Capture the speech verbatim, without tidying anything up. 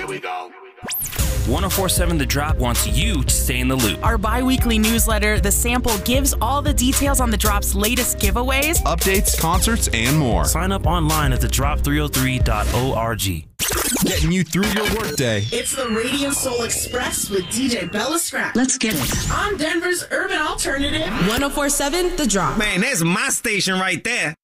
we go. one oh four point seven The Drop wants you to stay in the loop. Our bi-weekly newsletter, The Sample, gives all the details on The Drop's latest giveaways, updates, concerts, and more. Sign up online at the drop three oh three dot org. Getting you through your workday. It's the Radio Soul Express with D J Bella Scrap. Let's get it. On Denver's Urban Alternative. one oh four point seven The Drop. Man, that's my station right there.